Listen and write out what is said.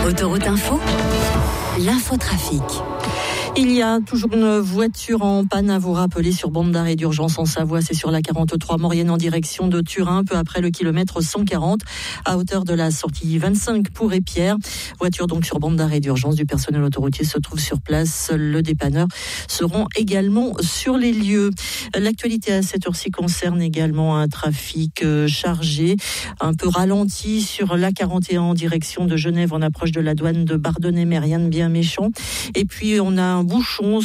Autoroute Info, l'infotrafic. Il y a toujours une voiture en panne à vous rappeler sur bande d'arrêt d'urgence en Savoie. C'est sur la 43 Maurienne en direction de Turin, peu après le kilomètre 140, à hauteur de la sortie 25 pour Épierre. Voiture donc sur bande d'arrêt d'urgence. Du personnel autoroutier se trouve sur place. Le dépanneur seront également sur les lieux. L'actualité à cette heure-ci concerne également un trafic chargé, un peu ralenti sur la 41 en direction de Genève en approche de la douane de Bardonnay, mais rien de bien méchant. Et puis on a un bouchon